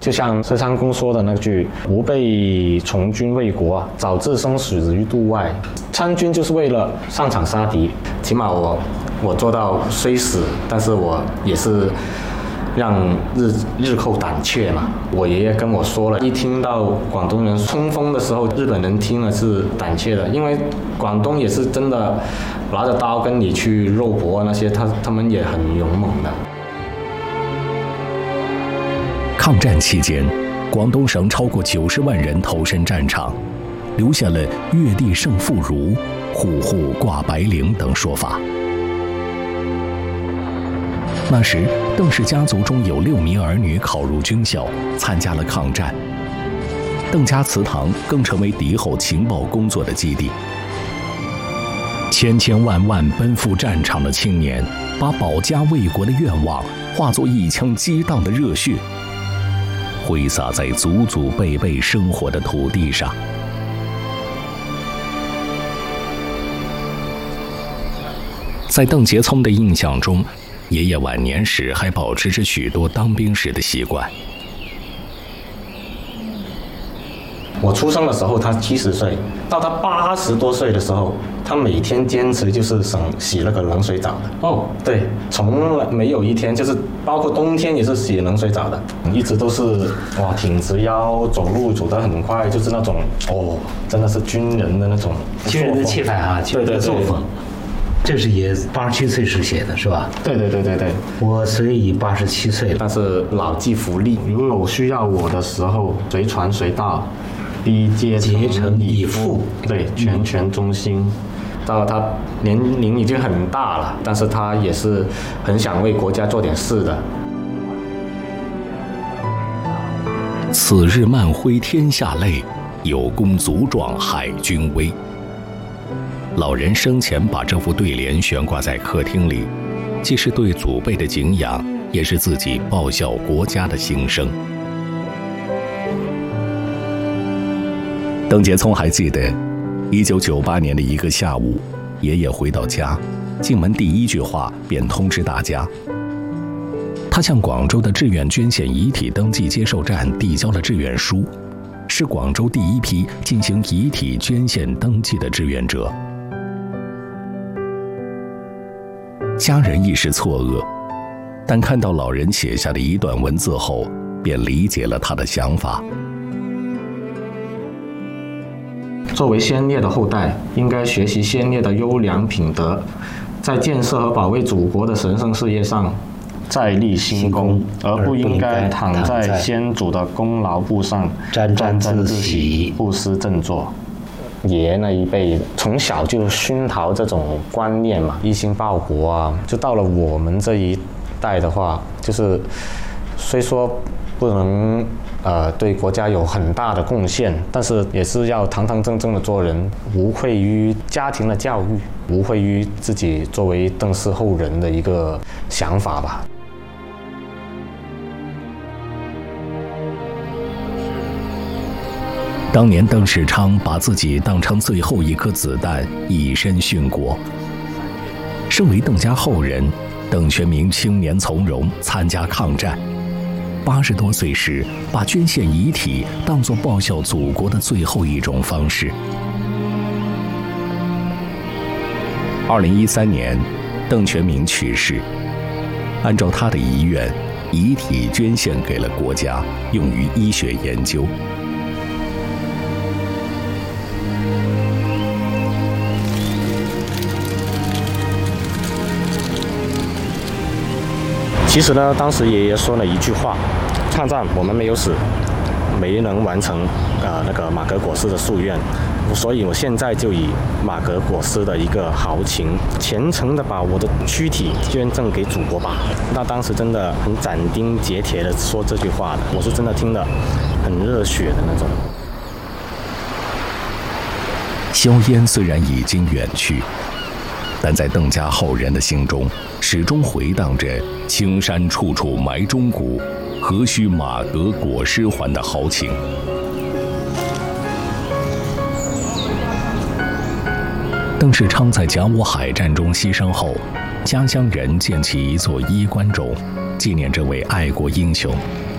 就像施昌公说的那句“吾辈从军为国，早置生死于度外”。参军就是为了上场杀敌，起码我做到虽死，但是我也是让日寇胆怯嘛。我爷爷跟我说了，一听到广东人冲锋的时候，日本人听了是胆怯的，因为广东也是真的拿着刀跟你去肉搏那些，他们也很勇猛的。 抗战期间，广东省超过90万人投身战场，留下了“月地胜妇孺，户户挂白绫”等说法。那时，邓氏家族中有6名儿女考入军校，参加了抗战。邓家祠堂更成为敌后情报工作的基地。千千万万奔赴战场的青年，把保家卫国的愿望化作一腔激荡的热血，挥洒在祖祖辈辈生活的土地上。在邓杰聪的印象中，爷爷晚年时还保持着许多当兵时的习惯。 我出生的时候他70岁，到他80多岁的时候，他每天坚持就是洗那个冷水澡的。哦，对，从来没有一天，就是包括冬天也是洗冷水澡的，一直都是哇挺直腰，走路走得很快，就是那种真的是军人的那种军人的气派啊，军人的作风。这是也87岁时写的是吧？ 对。 我虽已87岁， 但是老骥伏枥，如有需要我的时候，随传随到，必竭诚以赴。对，全忠心。到他年龄已经很大了，但是他也是很想为国家做点事的。 此日漫挥天下泪，有功足壮海军威。老人生前把这副对联悬挂在客厅里，既是对祖辈的敬仰，也是自己报效国家的心声。邓杰聪还记得1998年的一个下午，爷爷回到家，进门第一句话便通知大家，他向广州的志愿捐献遗体登记接受站递交了志愿书，是广州第一批进行遗体捐献登记的志愿者。家人一时错愕，但看到老人写下的一段文字后，便理解了他的想法。 作为先烈的后代，应该学习先烈的优良品德，在建设和保卫祖国的神圣事业上再立新功，而不应该躺在先祖的功劳簿上沾沾自喜，不思振作。爷爷那一辈从小就熏陶这种观念嘛，一心报国啊。就到了我们这一代的话，就是虽说不能对国家有很大的贡献，但是也是要堂堂正正的做人，无愧于家庭的教育，无愧于自己作为邓氏后人的一个想法吧。 当年邓世昌把自己当成最后一颗子弹，以身殉国。身为邓家后人，邓全明青年从容，参加抗战。80多岁时，把捐献遗体当作报效祖国的最后一种方式。2013年，邓全明去世，按照他的遗愿，遗体捐献给了国家，用于医学研究。 其实呢，当时爷爷说了一句话：抗战我们没有死，没能完成那个马革裹尸的夙愿，所以我现在就以马革裹尸的一个豪情，虔诚的把我的躯体捐赠给祖国吧。那当时真的很斩钉截铁的说这句话的，我是真的听得很热血的那种。 硝烟虽然已经远去，但在邓家后人的心中，始终回荡着青山处处埋忠骨，何须马革裹尸还的豪情。邓世昌在甲午海战中牺牲后，家乡人建起一座衣冠冢，纪念这位爱国英雄，